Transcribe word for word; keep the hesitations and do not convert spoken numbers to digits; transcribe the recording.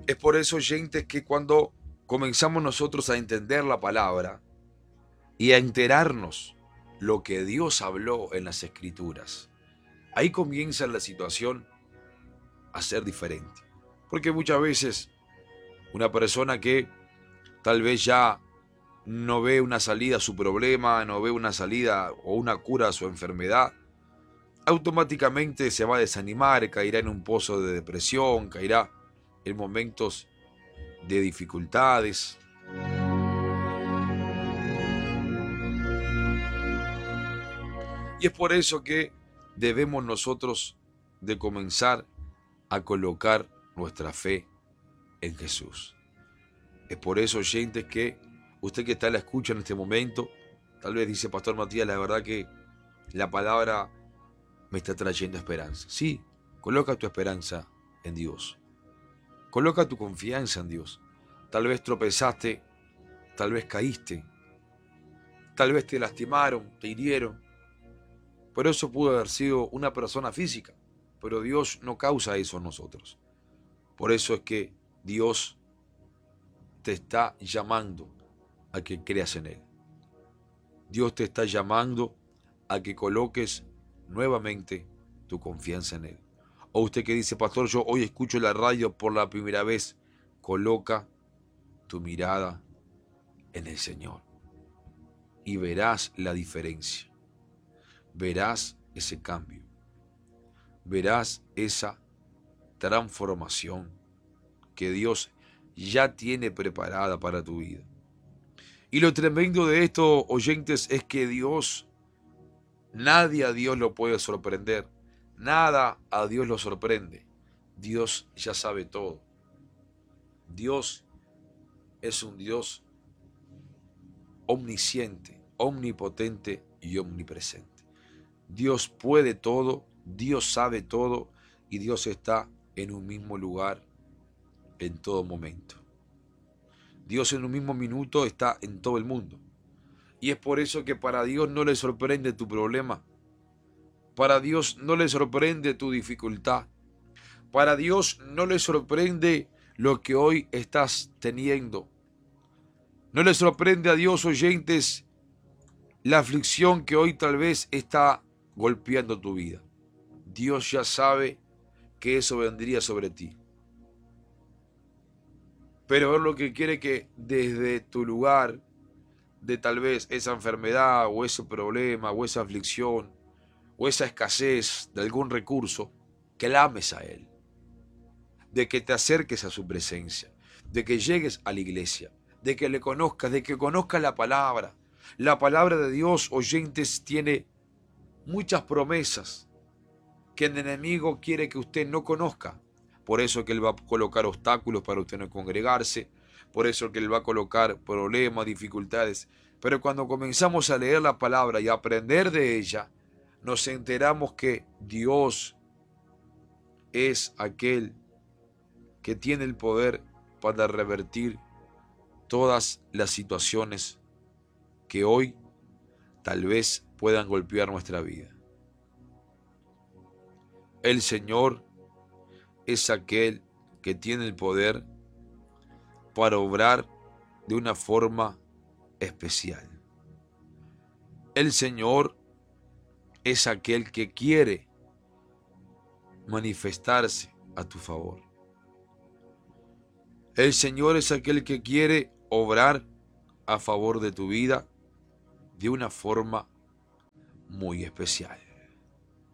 Es por eso, oyentes, que cuando comenzamos nosotros a entender la palabra y a enterarnos lo que Dios habló en las Escrituras, ahí comienza la situación a ser diferente. Porque muchas veces una persona que tal vez ya no ve una salida a su problema, no ve una salida o una cura a su enfermedad, automáticamente se va a desanimar, caerá en un pozo de depresión, caerá en momentos de dificultades. Y es por eso que debemos nosotros de comenzar a colocar nuestra fe en Jesús. Es por eso, oyentes, que usted que está a la escucha en este momento, tal vez dice: Pastor Matías, la verdad que la palabra me está trayendo esperanza. Sí, coloca tu esperanza en Dios. Coloca tu confianza en Dios. Tal vez tropezaste, tal vez caíste, tal vez te lastimaron, te hirieron. Pero eso pudo haber sido una persona física. Pero Dios no causa eso en nosotros. Por eso es que Dios te está llamando a que creas en Él. Dios te está llamando a que coloques nuevamente tu confianza en Él. O usted que dice: Pastor, yo hoy escucho la radio por la primera vez. Coloca tu mirada en el Señor y verás la diferencia. Verás ese cambio. Verás esa transformación que Dios ya tiene preparada para tu vida. Y lo tremendo de esto, oyentes, es que Dios, nadie a Dios lo puede sorprender. Nada a Dios lo sorprende. Dios ya sabe todo. Dios es un Dios omnisciente, omnipotente y omnipresente. Dios puede todo, Dios sabe todo y Dios está en un mismo lugar en todo momento. Dios en un mismo minuto está en todo el mundo. Y es por eso que para Dios no le sorprende tu problema. Para Dios no le sorprende tu dificultad. Para Dios no le sorprende lo que hoy estás teniendo. No le sorprende a Dios, oyentes, la aflicción que hoy tal vez está golpeando tu vida. Dios ya sabe que eso vendría sobre ti. Pero Él lo que quiere que desde tu lugar de tal vez esa enfermedad o ese problema o esa aflicción o esa escasez de algún recurso, clames a Él, de que te acerques a su presencia, de que llegues a la iglesia, de que le conozcas, de que conozcas la palabra. La palabra de Dios, oyentes, tiene muchas promesas que el enemigo quiere que usted no conozca. Por eso que Él va a colocar obstáculos para usted no congregarse, por eso que Él va a colocar problemas, dificultades. Pero cuando comenzamos a leer la palabra y a aprender de ella, nos enteramos que Dios es aquel que tiene el poder para revertir todas las situaciones que hoy tal vez puedan golpear nuestra vida. El Señor es aquel que tiene el poder para obrar de una forma especial. El Señor es aquel que quiere manifestarse a tu favor. El Señor es aquel que quiere obrar a favor de tu vida de una forma muy especial.